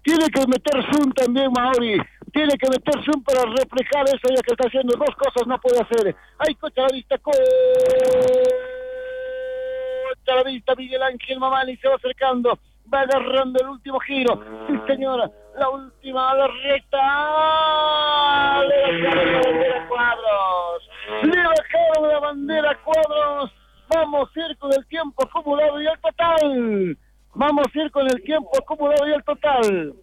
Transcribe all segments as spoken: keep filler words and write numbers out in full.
Tiene que meter zoom también, Mauri. Tiene que meter zoom para reflejar eso ya que está haciendo. Dos cosas no puede hacer. Hay coche a la vista. Coche a la vista. Miguel Ángel Mamani se va acercando. Va agarrando el último giro. Sí, señora. La última a la recta. Le bajaron la bandera Cuadros. Le bajaron la bandera Cuadros. Vamos a ir con el tiempo acumulado y el total. Vamos a ir con el tiempo acumulado y el total.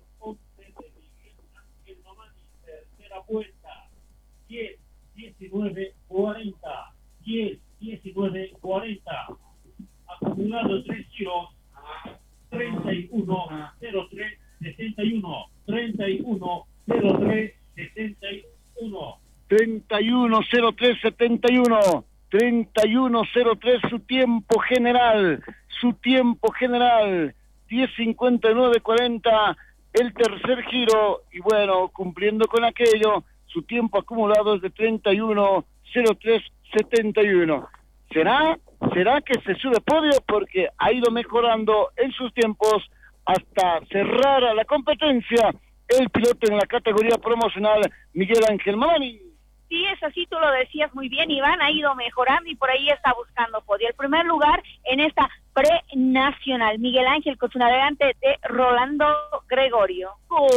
Tercera vuelta. diez, diecinueve, cuarenta. diez, diecinueve, cuarenta. Acumulado tres giros. treinta y uno, cero tres, setenta y uno. treinta y uno, cero tres, setenta y uno. treinta y uno, cero tres, setenta y uno. treinta y uno cero tres su tiempo general, su tiempo general, diez cincuenta y nueve cuarenta el tercer giro, y bueno, cumpliendo con aquello, su tiempo acumulado es de treinta y uno cero tres setenta y uno. ¿Será? ¿Será que se sube podio? Porque ha ido mejorando en sus tiempos hasta cerrar a la competencia el piloto en la categoría promocional, Miguel Ángel Mamani. Sí, es así, tú lo decías muy bien, Iván, ha ido mejorando y por ahí está buscando podio. El primer lugar en esta pre-nacional, Miguel Ángel con su navegante de Rolando Gregorio.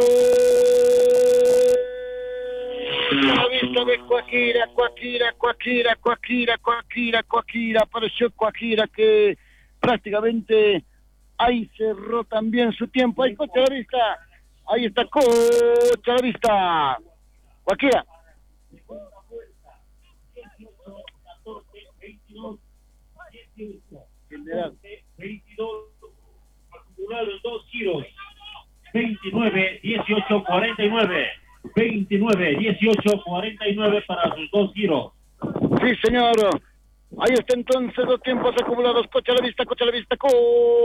La vista de Coaquira, Coaquira, Coaquira, Coaquira, Coaquira, Coaquira, apareció Coaquira que prácticamente ahí cerró también su tiempo. Ahí coche a la vista, ahí está coche a la vista, Coaquira. Segunda vuelta, dieciocho, catorce, veintidós, dieciocho, catorce, veintidós, acumulado en dos giros, veintinueve, dieciocho, cuarenta y nueve, veintinueve, dieciocho, cuarenta y nueve para sus dos giros. Sí, señor, ahí está entonces los tiempos acumulados, coche a la vista, coche a la vista, coche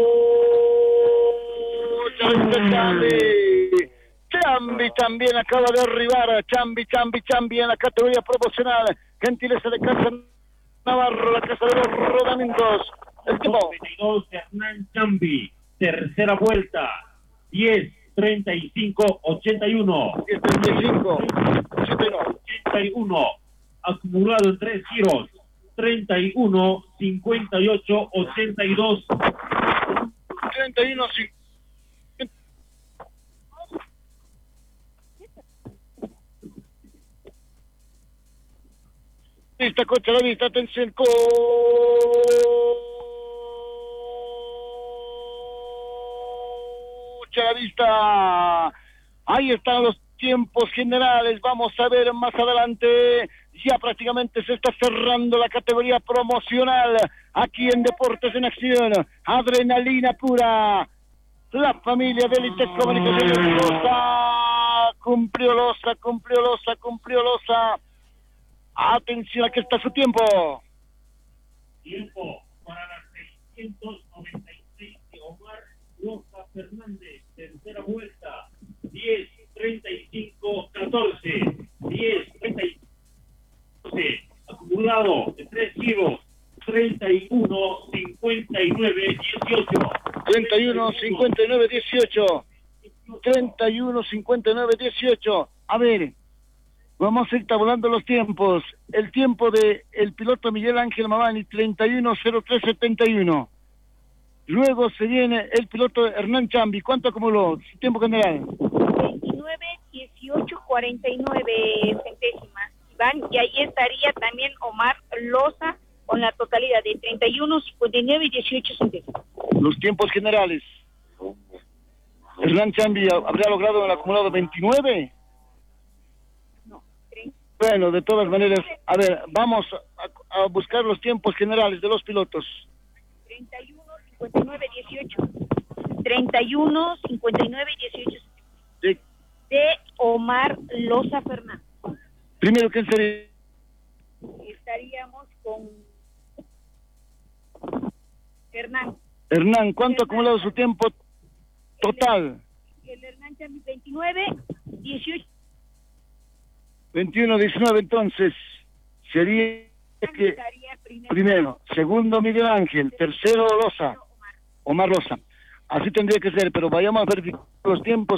a la vista, Chambi. Chambi también acaba de arribar, Chambi, Chambi, Chambi en la categoría promocional, gentileza de Casa Navarro, la casa de los rodamientos. El tipo. veintidós, Hernán Chambi, tercera vuelta, diez, treinta y cinco, ochenta y uno. diez, treinta y cinco, ochenta y uno, acumulado en tres giros, treinta y uno, cincuenta y ocho, ochenta y dos. treinta y uno, cincuenta. Vista, coche a la vista, atención, coche a la vista. Ahí están los tiempos generales, vamos a ver más adelante. Ya prácticamente se está cerrando la categoría promocional aquí en Deportes en Acción. Adrenalina pura. La familia de Élites Comunicaciones Loza. Cumplió Loza, cumplió Loza, cumplió Loza. Atención, aquí está su tiempo. Tiempo para las seiscientos noventa y seis de Omar Loza Fernández. Tercera vuelta. diez, treinta y cinco, catorce. diez, treinta y cinco, catorce. Acumulado de tres giros. treinta y uno, cincuenta y nueve, dieciocho. treinta y uno, cincuenta y nueve, dieciocho. treinta y uno, cincuenta y nueve, dieciocho. A ver. Vamos a ir tabulando los tiempos. El tiempo de el piloto Miguel Ángel Mamani, treinta y uno cero tres setenta y uno. Luego se viene el piloto Hernán Chambi. ¿Cuánto acumuló? Su tiempo general. veintinueve, dieciocho, cuarenta y nueve centésimas. Iván, y ahí estaría también Omar Loza con la totalidad de treinta y uno, cincuenta y nueve y dieciocho centésimas. Los tiempos generales. Hernán Chambi habría logrado el acumulado veintinueve. Bueno, de todas maneras, a ver, vamos a, a buscar los tiempos generales de los pilotos. treinta y uno, cincuenta y nueve, dieciocho. treinta y uno, cincuenta y nueve, dieciocho. De, de Omar Loza Fernández. Primero, ¿quién sería? Estaríamos con Hernán. Hernán, ¿cuánto ha acumulado su tiempo total? El Hernán Chambi, veintinueve, dieciocho. veintiuno, diecinueve, entonces sería que primero. primero, segundo Miguel Ángel, tercero Loza, Omar Loza. Así tendría que ser, pero vayamos a ver los tiempos.